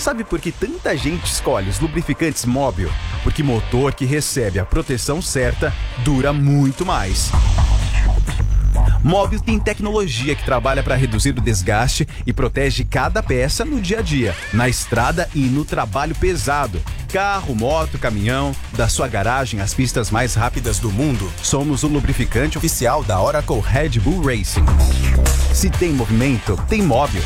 Sabe por que tanta gente escolhe os lubrificantes Mobil? Porque motor que recebe a proteção certa dura muito mais. Mobil tem tecnologia que trabalha para reduzir o desgaste e protege cada peça no dia a dia, na estrada e no trabalho pesado. Carro, moto, caminhão, da sua garagem às pistas mais rápidas do mundo, somos o lubrificante oficial da Oracle Red Bull Racing. Se tem movimento, tem Mobil.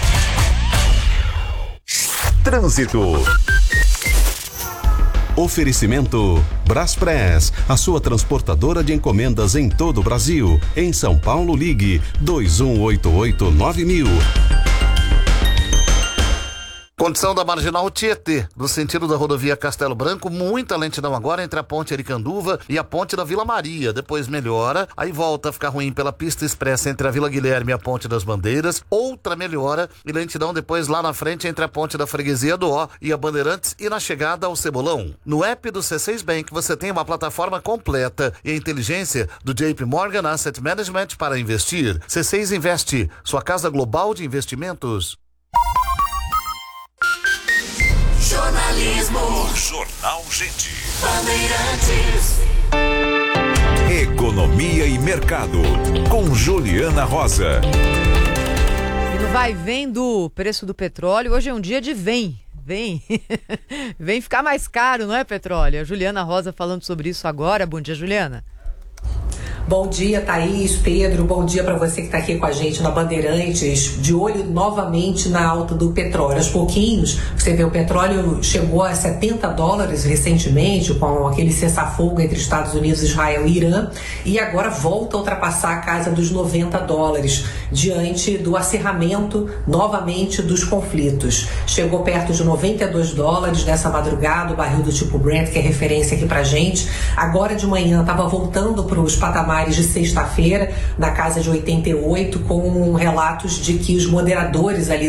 Trânsito. Oferecimento Braspress, a sua transportadora de encomendas em todo o Brasil. Em São Paulo, ligue 2188-9000. Condição da Marginal Tietê, no sentido da rodovia Castelo Branco, muita lentidão agora entre a ponte Aricanduva e a ponte da Vila Maria. Depois melhora, aí volta a ficar ruim pela pista expressa entre a Vila Guilherme e a ponte das Bandeiras. Outra melhora e lentidão depois lá na frente entre a ponte da Freguesia do Ó e a Bandeirantes e na chegada ao Cebolão. No app do C6 Bank você tem uma plataforma completa e a inteligência do JP Morgan Asset Management para investir. C6 Investe, sua casa global de investimentos. Jornalismo. Jornal Gente. Bandeirantes. Economia e mercado, com Juliana Rosa. E no vai vem do preço do petróleo, hoje é um dia de vem ficar mais caro, não é, petróleo? A Juliana Rosa falando sobre isso agora. Bom dia, Juliana. Bom dia, Thaís, Pedro, bom dia para você que está aqui com a gente na Bandeirantes, de olho novamente na alta do petróleo. Aos pouquinhos, você vê, o petróleo chegou a $70 recentemente, com aquele cessar-fogo entre Estados Unidos, Israel e Irã, e agora volta a ultrapassar a casa dos $90, diante do acerramento novamente dos conflitos. Chegou perto de $92 nessa madrugada, o barril do tipo Brent, que é referência aqui pra gente. Agora de manhã estava voltando para os patamares de sexta-feira, na casa de 88, com relatos de que os moderadores ali